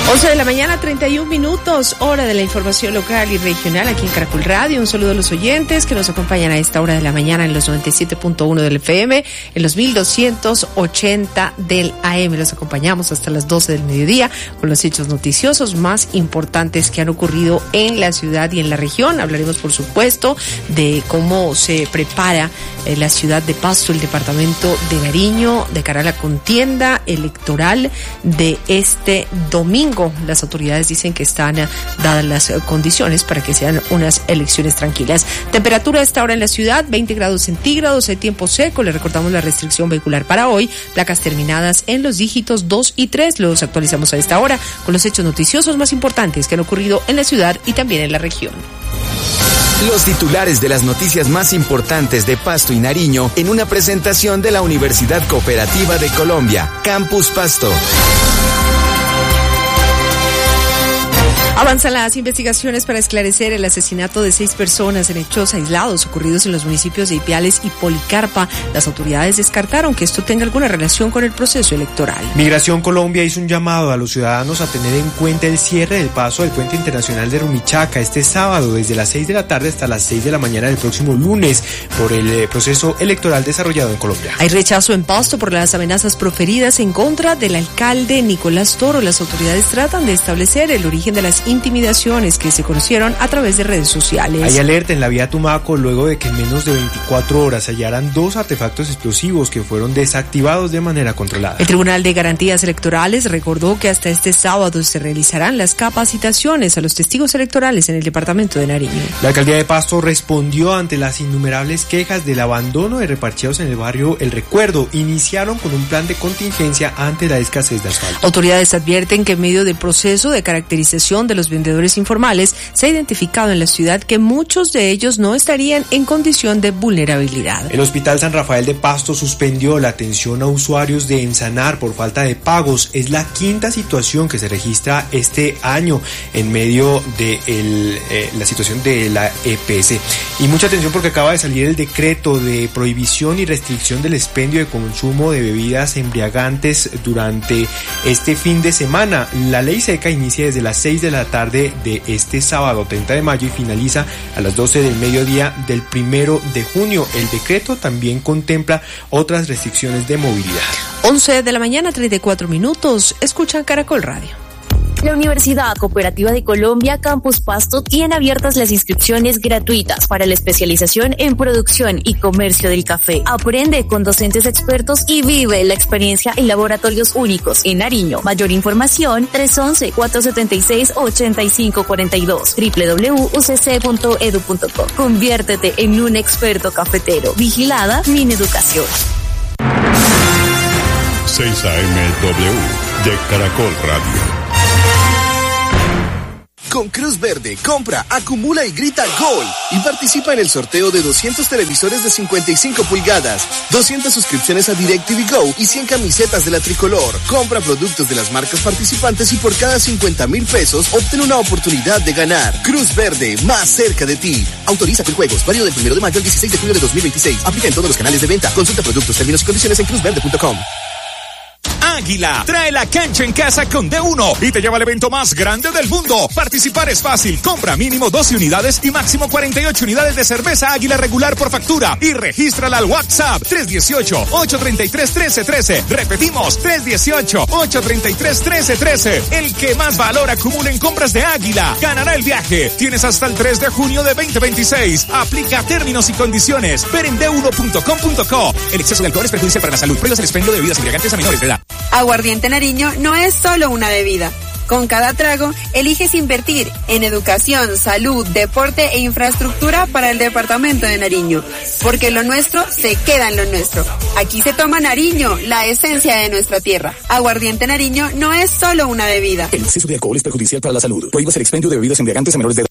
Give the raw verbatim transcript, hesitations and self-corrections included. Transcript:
once de la mañana, treinta y un minutos, hora de la información local y regional aquí en Caracol Radio. Un saludo a los oyentes que nos acompañan a esta hora de la mañana en los noventa y siete punto uno del F M, en los mil doscientos ochenta del A M. Los acompañamos hasta las doce del mediodía con los hechos noticiosos más importantes que han ocurrido en la ciudad y en la región. Hablaremos, por supuesto, de cómo se prepara eh, la ciudad de Pasto, el departamento de Nariño, de cara a la contienda electoral de este domingo. Las autoridades dicen que están dadas las condiciones para que sean unas elecciones tranquilas. Temperatura a esta hora en la ciudad, veinte grados centígrados, hay tiempo seco. Le recordamos la restricción vehicular para hoy, placas terminadas en los dígitos dos y tres. Los actualizamos a esta hora con los hechos noticiosos más importantes que han ocurrido en la ciudad y también en la región. Los titulares de las noticias más importantes de Pasto y Nariño en una presentación de la Universidad Cooperativa de Colombia, Campus Pasto. Avanzan las investigaciones para esclarecer el asesinato de seis personas en hechos aislados ocurridos en los municipios de Ipiales y Policarpa. Las autoridades descartaron que esto tenga alguna relación con el proceso electoral. Migración Colombia hizo un llamado a los ciudadanos a tener en cuenta el cierre del paso del puente internacional de Rumichaca este sábado desde las seis de la tarde hasta las seis de la mañana del próximo lunes por el proceso electoral desarrollado en Colombia. Hay rechazo en Pasto por las amenazas proferidas en contra del alcalde Nicolás Toro. Las autoridades tratan de establecer el origen de las intimidaciones que se conocieron a través de redes sociales. Hay alerta en la vía Tumaco luego de que en menos de veinticuatro horas hallaran dos artefactos explosivos que fueron desactivados de manera controlada. El Tribunal de Garantías Electorales recordó que hasta este sábado se realizarán las capacitaciones a los testigos electorales en el departamento de Nariño. La alcaldía de Pasto respondió ante las innumerables quejas del abandono de reparcheos en el barrio El Recuerdo. Iniciaron con un plan de contingencia ante la escasez de asfalto. Autoridades advierten que en medio del proceso de caracterización de los vendedores informales se ha identificado en la ciudad que muchos de ellos no estarían en condición de vulnerabilidad. El Hospital San Rafael de Pasto suspendió la atención a usuarios de Ensanar por falta de pagos. Es la quinta situación que se registra este año en medio de el, eh, la situación de la E P S. Y mucha atención porque acaba de salir el decreto de prohibición y restricción del expendio de consumo de bebidas embriagantes durante este fin de semana. La ley seca inicia desde las seis de la tarde de este sábado treinta de mayo y finaliza a las doce del mediodía del primero de junio. El decreto también contempla otras restricciones de movilidad. once de la mañana, treinta y cuatro minutos. Escuchan Caracol Radio. La Universidad Cooperativa de Colombia, Campus Pasto, tiene abiertas las inscripciones gratuitas para la especialización en producción y comercio del café. Aprende con docentes expertos y vive la experiencia en laboratorios únicos en Nariño. Mayor información, tres once, cuatro setenta y seis, ochenta y cinco cuarenta y dos, doble u doble u doble u punto u c c punto e d u punto co. Conviértete en un experto cafetero. Vigilada Mineducación. seis A M W de Caracol Radio. Con Cruz Verde, compra, acumula y grita ¡Gol! Y participa en el sorteo de doscientos televisores de cincuenta y cinco pulgadas, doscientas suscripciones a DirecTV Go y cien camisetas de la tricolor. Compra productos de las marcas participantes y por cada cincuenta mil pesos obtén una oportunidad de ganar. Cruz Verde, más cerca de ti. Autoriza con juegos, válido del primero de mayo al dieciséis de junio de dos mil veintiséis. Aplica en todos los canales de venta. Consulta productos, términos y condiciones en cruz verde punto com. Águila trae la cancha en casa con D uno y te lleva al evento más grande del mundo. Participar es fácil. Compra mínimo doce unidades y máximo cuarenta y ocho unidades de cerveza Águila regular por factura y regístrala al WhatsApp tres uno ocho, ocho tres tres, uno tres uno tres. Repetimos, tres uno ocho, ocho tres tres, uno tres uno tres. El que más valor acumule en compras de Águila ganará el viaje. Tienes hasta el tres de junio de veinte veintiséis. Aplica términos y condiciones. Ver en d uno punto com punto co. El exceso de alcohol es perjudicial para la salud. Prohíbas el expendio de bebidas embriagantes a menores de edad. Aguardiente Nariño no es solo una bebida. Con cada trago, eliges invertir en educación, salud, deporte e infraestructura para el departamento de Nariño. Porque lo nuestro se queda en lo nuestro. Aquí se toma Nariño, la esencia de nuestra tierra. Aguardiente Nariño no es solo una bebida. El exceso de alcohol es perjudicial para la salud. Prohíbas el expendio de bebidas embriagantes a menores de edad.